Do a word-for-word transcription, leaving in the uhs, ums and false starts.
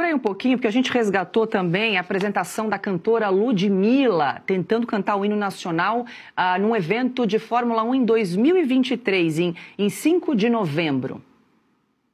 aí um pouquinho, porque a gente resgatou também a apresentação da cantora Ludmilla, tentando cantar o hino nacional ah, num evento de Fórmula um em dois mil e vinte e três, em, em cinco de novembro.